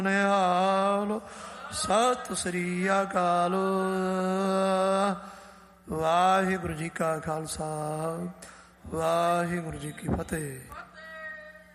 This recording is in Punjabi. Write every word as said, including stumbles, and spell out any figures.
ਨਿਹਾਲ ਸਤਿ ਸ੍ਰੀ ਅਕਾਲ। ਵਾਹਿਗੁਰੂ ਜੀ ਕਾ ਖਾਲਸਾ, ਵਾਹਿਗੁਰੂ ਜੀ ਕੀ ਫਤਿਹ।